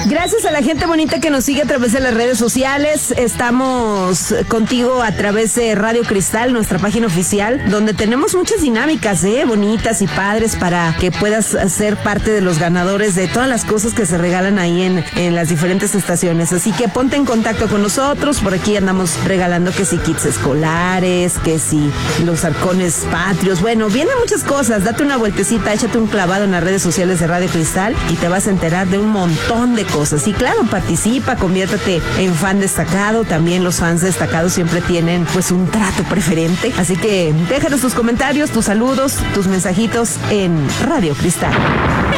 Gracias a la gente bonita que nos sigue a través de las redes sociales. Estamos contigo a través de Radio Cristal, nuestra página oficial, donde tenemos muchas dinámicas, bonitas y padres para que puedas ser parte de los ganadores de todas las cosas que se regalan ahí en las diferentes estaciones. Así que ponte en contacto con nosotros. Por aquí andamos regalando que si kits escolares, que si los halcones patrios. Bueno, vienen muchas cosas. Date una vueltecita, échate un clavado en las redes sociales de Radio Cristal y te vas a enterar de un montón de cosas. Y claro, participa, conviértete en fan destacado. También los fans destacados siempre tienen pues un trato preferente. Así que déjanos tus comentarios, tus saludos, tus mensajitos en Radio Cristal.